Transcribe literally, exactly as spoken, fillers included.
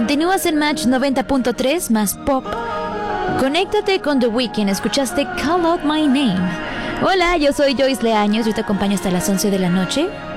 Continúas en Match noventa punto tres más pop. Conéctate con The Weeknd. Escuchaste Call Out My Name. Hola, yo soy Joyce Leaños. Yo te acompaño hasta las once de la noche.